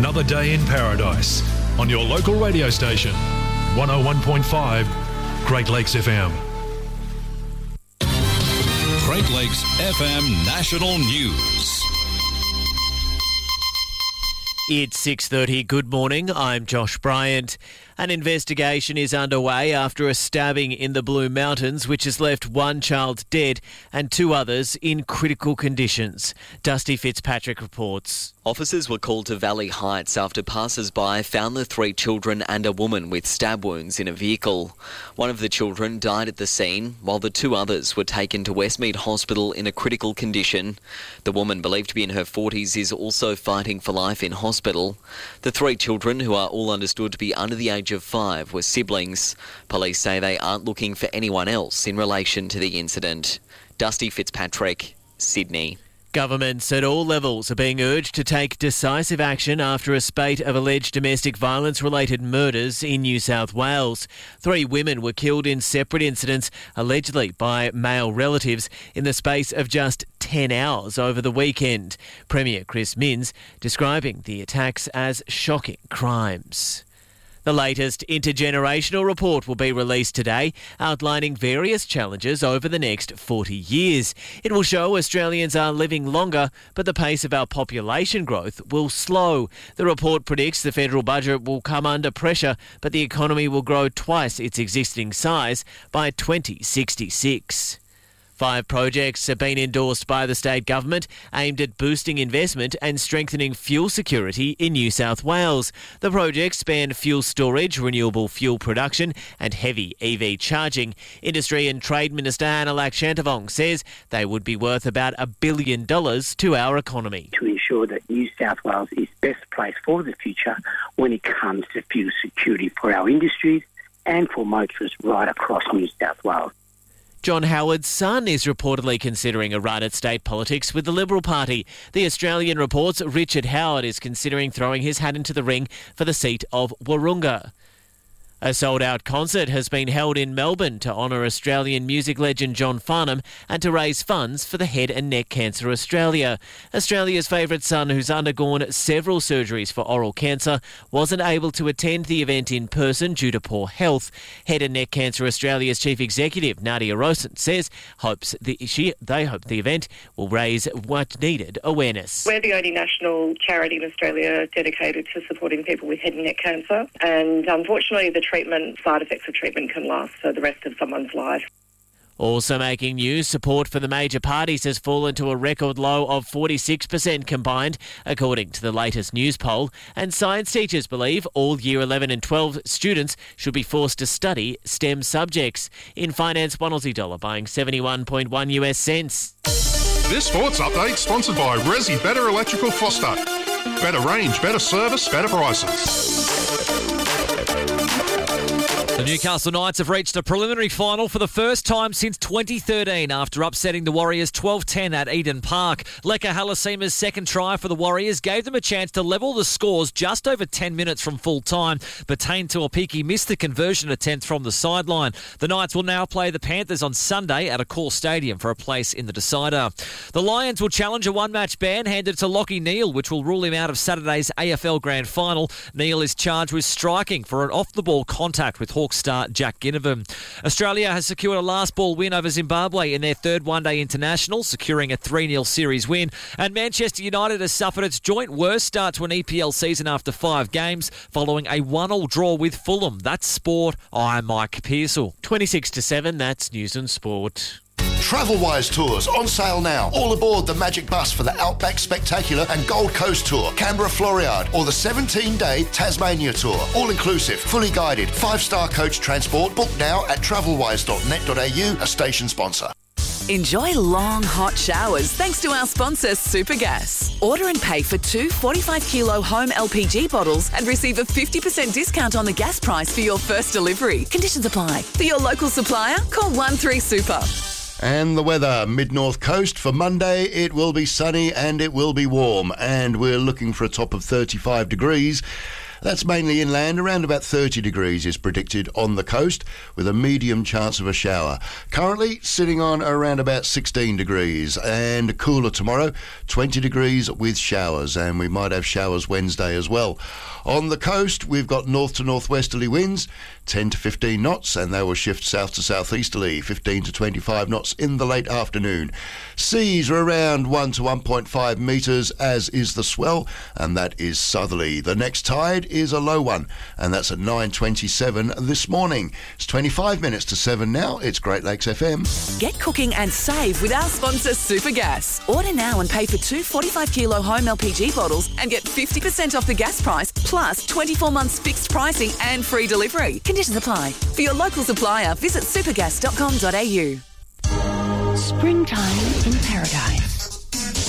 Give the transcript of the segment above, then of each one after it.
Another day in paradise on your local radio station, 101.5 Great Lakes FM. Great Lakes FM National News. It's 6:30. Good morning. I'm Josh Bryant. An investigation is underway after a stabbing in the Blue Mountains, which has left one child dead and two others in critical conditions. Dusty Fitzpatrick reports. Officers were called to Valley Heights after passers-by found the three children and a woman with stab wounds in a vehicle. One of the children died at the scene, while the two others were taken to Westmead Hospital in a critical condition. The woman, believed to be in her 40s, is also fighting for life in hospital. The three children, who are all understood to be under the age of 5, were siblings. Police say they aren't looking for anyone else in relation to the incident. Dusty Fitzpatrick, Sydney. Governments at all levels are being urged to take decisive action after a spate of alleged domestic violence-related murders in New South Wales. 3 women were killed in separate incidents, allegedly by male relatives, in the space of just 10 hours over the weekend. Premier Chris Minns describing the attacks as shocking crimes. The latest intergenerational report will be released today, outlining various challenges over the next 40 years. It will show Australians are living longer, but the pace of our population growth will slow. The report predicts the federal budget will come under pressure, but the economy will grow twice its existing size by 2066. 5 projects have been endorsed by the state government aimed at boosting investment and strengthening fuel security in New South Wales. The projects span fuel storage, renewable fuel production and heavy EV charging. Industry and Trade Minister Anna Lakshantavong says they would be worth about $1 billion to our economy. To ensure that New South Wales is best placed for the future when it comes to fuel security for our industries and for motorists right across New South Wales. John Howard's son is reportedly considering a run at state politics with the Liberal Party. The Australian reports Richard Howard is considering throwing his hat into the ring for the seat of Wahroonga. A sold-out concert has been held in Melbourne to honour Australian music legend John Farnham and to raise funds for the Head and Neck Cancer Australia. Australia's favourite son, who's undergone several surgeries for oral cancer, wasn't able to attend the event in person due to poor health. Head and Neck Cancer Australia's Chief Executive, Nadia Rosen, says they hope the event will raise much-needed awareness. We're the only national charity in Australia dedicated to supporting people with head and neck cancer, and unfortunately the side effects of treatment can last for the rest of someone's life. Also making news, support for the major parties has fallen to a record low of 46% combined, according to the latest news poll. And science teachers believe all Year 11 and 12 students should be forced to study STEM subjects. In finance, $1 Aussie dollar buying 71.1 US cents. This sports update sponsored by Resi Better Electrical Foster. Better range, better service, better prices. The Newcastle Knights have reached a preliminary final for the first time since 2013 after upsetting the Warriors 12-10 at Eden Park. Leka Halasima's second try for the Warriors gave them a chance to level the scores just over 10 minutes from full time, but Tane Tuapiki missed the conversion attempt from the sideline. The Knights will now play the Panthers on Sunday at Accor Stadium for a place in the decider. The Lions will challenge a one-match ban handed to Lachie Neale, which will rule him out of Saturday's AFL Grand Final. Neale is charged with striking for an off-the-ball contact with Hawks star Jack Ginnivan. Australia has secured a last ball win over Zimbabwe in their third one-day international, securing a 3-0 series win. And Manchester United has suffered its joint worst start to an EPL season after 5 games, following a 1-1 draw with Fulham. That's sport. I'm Mike Pearsall. 26-7, that's News and Sport. Travelwise Tours on sale now. All aboard the Magic Bus for the Outback Spectacular and Gold Coast Tour, Canberra Floriade, or the 17-day Tasmania Tour. All inclusive, fully guided, 5-star coach transport. Book now at travelwise.net.au, a station sponsor. Enjoy long, hot showers thanks to our sponsor, Supergas. Order and pay for 2 45-kilo home LPG bottles and receive a 50% discount on the gas price for your first delivery. Conditions apply. For your local supplier, call 13-SUPER. And the weather, mid-north coast for Monday, it will be sunny and it will be warm. And we're looking for a top of 35 degrees. That's mainly inland. Around about 30 degrees is predicted on the coast, with a medium chance of a shower. Currently sitting on around about 16 degrees, and cooler tomorrow, 20 degrees with showers, and we might have showers Wednesday as well. On the coast, we've got north to northwesterly winds, 10 to 15 knots, and they will shift south to southeasterly, 15 to 25 knots in the late afternoon. Seas are around 1 to 1.5 metres, as is the swell, and that is southerly. The next tide is a low one, and that's at 9:27 this morning. It's 25 minutes to 7 now. It's Great Lakes FM. Get cooking and save with our sponsor Supergas. Order now and pay for 2 45-kilo home LPG bottles and get 50% off the gas price, plus 24 months fixed pricing and free delivery. Conditions apply. For your local supplier, visit supergas.com.au. Springtime in Paradise.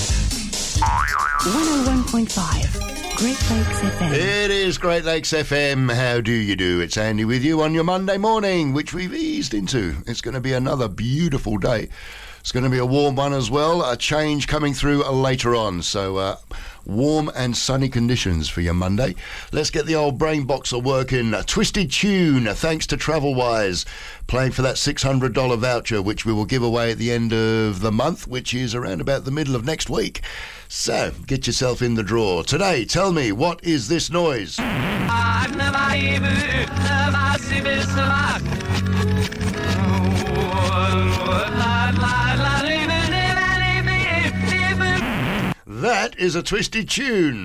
101.5 Great Lakes FM. It is Great Lakes FM. How do you do? It's Andy with you on your Monday morning, which we've eased into. It's going to be another beautiful day. It's going to be a warm one as well. A change coming through later on. So warm and sunny conditions for your Monday. Let's get the old brain boxer working. A Twisted Tune, thanks to Travelwise, playing for that $600 voucher, which we will give away at the end of the month, which is around about the middle of next week. So get yourself in the draw. Today, tell me, what is this noise? That is a Twisted Tune.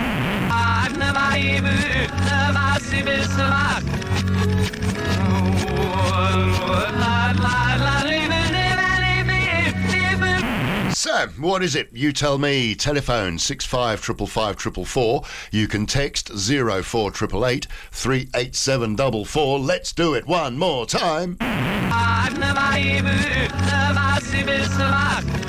So, what is it? You tell me. Telephone 655544. You can text 04888 38744. Let's do it one more time.